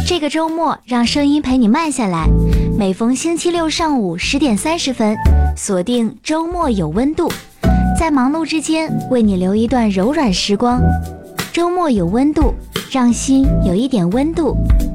这个周末让声音陪你慢下来，每逢星期六上午10点30分，锁定周末有温度，在忙碌之间为你留一段柔软时光。周末有温度，让心有一点温度。